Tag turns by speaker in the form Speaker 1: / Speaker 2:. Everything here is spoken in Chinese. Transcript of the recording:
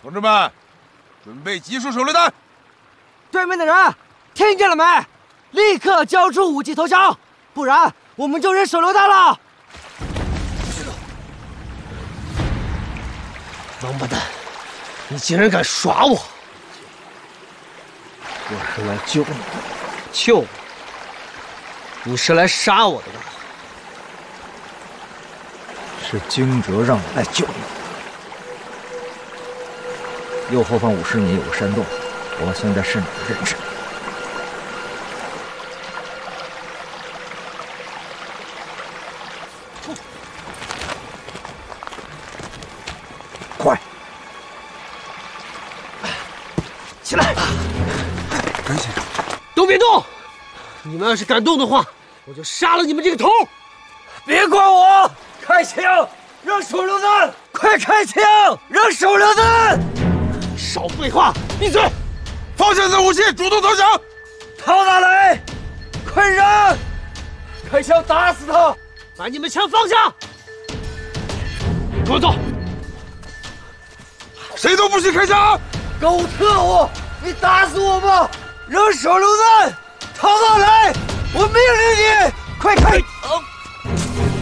Speaker 1: 同志们，准备集束手榴弹。
Speaker 2: 对面的人，听见了没？立刻交出武器投降，不然我们就扔手榴弹了。
Speaker 3: 王八蛋，你竟然敢耍我！我是来救你的，救我！你是来杀我的吧？
Speaker 4: 是惊蛰让我来救你。右后方50米有个山洞，我现在是你的人质。快，起来！
Speaker 1: 赶紧！
Speaker 3: 都别动！你们要是敢动的话，我就杀了你们这个头！
Speaker 2: 别管我！开枪！扔手榴弹！快开枪！扔手榴弹！
Speaker 3: 少废话，闭嘴！
Speaker 1: 放下你的武器，主动投降！
Speaker 2: 逃哪来？快扔！开枪打死他！
Speaker 3: 把你们枪放下！跟我走！
Speaker 1: 谁都不许开枪！
Speaker 2: 狗特务，你打死我吧！扔手榴弹！逃哪来？我命令你，快开！